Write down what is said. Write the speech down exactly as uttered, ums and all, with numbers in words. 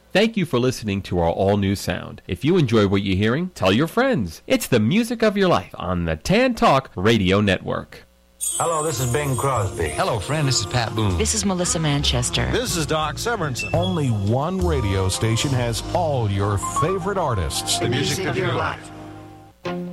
Thank you for listening to our all-new sound. If you enjoy what you're hearing, tell your friends. It's the music of your life on the Tan Talk Radio Network. Hello, this is Bing Crosby. Hello, friend. This is Pat Boone. This is Melissa Manchester. This is Doc Severinsen. Only one radio station has all your favorite artists. The music of your life.